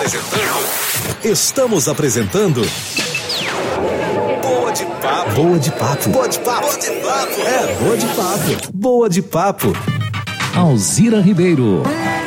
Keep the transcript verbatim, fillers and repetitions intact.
apresentando. Estamos apresentando. Boa de papo. Boa de papo. Boa de papo. Boa de papo. É, boa de papo. Boa de papo. Alzira Ribeiro.